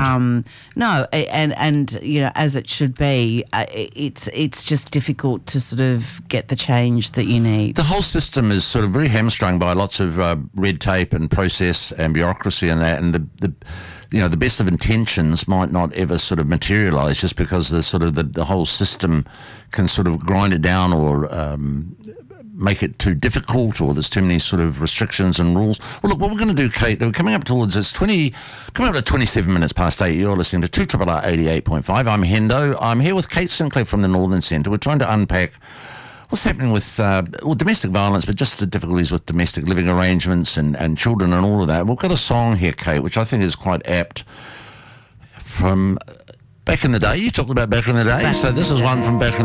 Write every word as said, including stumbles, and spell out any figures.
Um, no, a- and and you know, as it should be, uh, it's it's just difficult to sort of get the change that you need. The whole system is sort of very hamstrung by lots of uh, red tape and process and bureaucracy and that, and the, the you know the best of intentions might not ever sort of materialise just because the sort of the, the whole system can sort of grind it down or um, make it too difficult, or there's too many sort of restrictions and rules. Well, look, what we're going to do, Kate, we're coming up towards, it's twenty, coming up to twenty-seven minutes past eight. You're listening to two R R R eighty-eight point five. I'm Hendo. I'm here with Kate Sinclair from the Northern Centre. We're trying to unpack what's happening with uh, well, domestic violence, but just the difficulties with domestic living arrangements and, and children and all of that. We've got a song here, Kate, which I think is quite apt from back in the day. You talked about back in the day, Back so this is one from back in